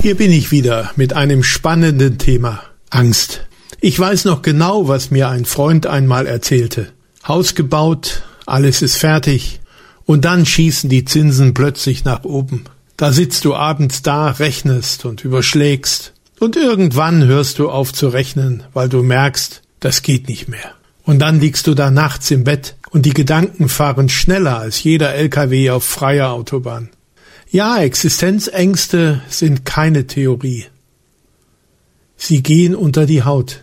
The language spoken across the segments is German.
Hier bin ich wieder mit einem spannenden Thema: Angst. Ich weiß noch genau, was mir ein Freund einmal erzählte. Haus gebaut, alles ist fertig und dann schießen die Zinsen plötzlich nach oben. Da sitzt du abends da, rechnest und überschlägst und irgendwann hörst du auf zu rechnen, weil du merkst, das geht nicht mehr. Und dann liegst du da nachts im Bett und die Gedanken fahren schneller als jeder LKW auf freier Autobahn. Ja, Existenzängste sind keine Theorie. Sie gehen unter die Haut.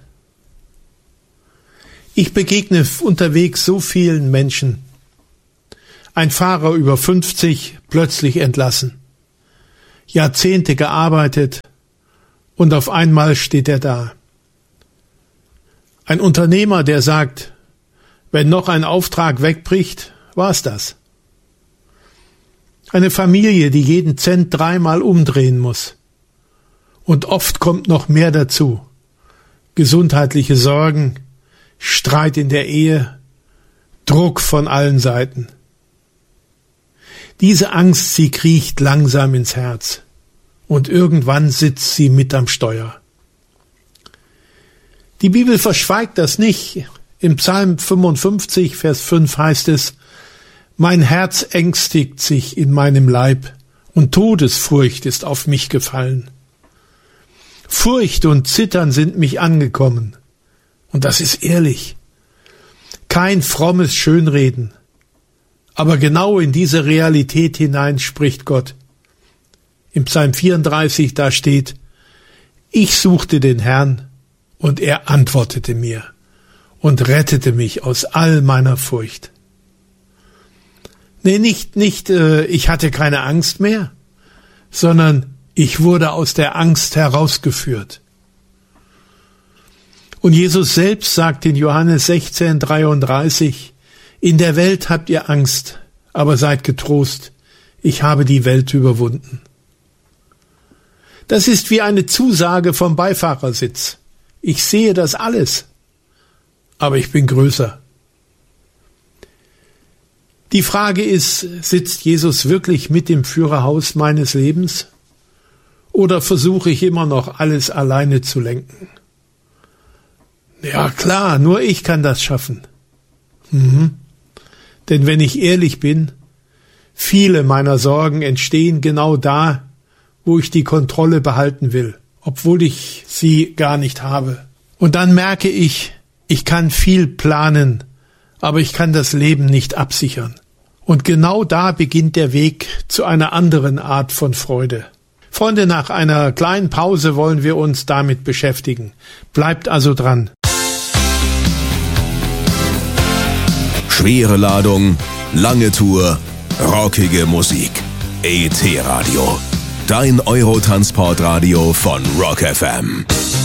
Ich begegne unterwegs so vielen Menschen. Ein Fahrer über 50, plötzlich entlassen. Jahrzehnte gearbeitet und auf einmal steht er da. Ein Unternehmer, der sagt, wenn noch ein Auftrag wegbricht, war's das. Eine Familie, die jeden Cent 3-mal umdrehen muss. Und oft kommt noch mehr dazu. Gesundheitliche Sorgen, Streit in der Ehe, Druck von allen Seiten. Diese Angst, sie kriecht langsam ins Herz. Und irgendwann sitzt sie mit am Steuer. Die Bibel verschweigt das nicht. Im Psalm 55, Vers 5 heißt es: Mein Herz ängstigt sich in meinem Leib, und Todesfurcht ist auf mich gefallen. Furcht und Zittern sind mich angekommen. Und das ist ehrlich. Kein frommes Schönreden. Aber genau in diese Realität hinein spricht Gott. Im Psalm 34, da steht: Ich suchte den Herrn, und er antwortete mir und rettete mich aus all meiner Furcht. Nee, nicht, ich hatte keine Angst mehr, sondern ich wurde aus der Angst herausgeführt. Und Jesus selbst sagt in Johannes 16,33, in der Welt habt ihr Angst, aber seid getrost, ich habe die Welt überwunden. Das ist wie eine Zusage vom Beifahrersitz. Ich sehe das alles, aber ich bin größer. Die Frage ist, sitzt Jesus wirklich mit im Führerhaus meines Lebens? Oder versuche ich immer noch, alles alleine zu lenken? Ja klar, nur ich kann das schaffen. Denn wenn ich ehrlich bin, viele meiner Sorgen entstehen genau da, wo ich die Kontrolle behalten will, obwohl ich sie gar nicht habe. Und dann merke ich, ich kann viel planen, aber ich kann das Leben nicht absichern. Und genau da beginnt der Weg zu einer anderen Art von Freude. Freunde, nach einer kleinen Pause wollen wir uns damit beschäftigen. Bleibt also dran. Schwere Ladung, lange Tour, rockige Musik. ET Radio. Dein Eurotransportradio von Rock FM.